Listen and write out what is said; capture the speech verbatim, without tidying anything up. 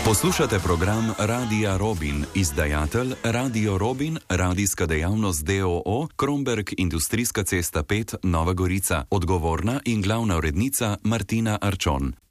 Poslušate program Radia Robin, izdajatelj Radio Robin, radijska dejavnost d o o, Kromberk, Industrijska cesta pet, Nova Gorica, odgovorna in glavna urednica Martina Arčon.